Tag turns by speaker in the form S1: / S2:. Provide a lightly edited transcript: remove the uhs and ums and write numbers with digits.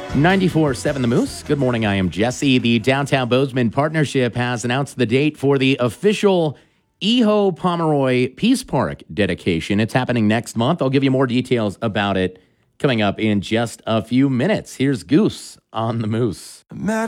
S1: 94.7 The Moose. Good morning, I am Jesse. The Downtown Bozeman Partnership has announced the date for the official Eho Pomeroy Peace Park dedication. It's happening next month. I'll give you more details about it coming up in just a few minutes. Here's Goose on the Moose.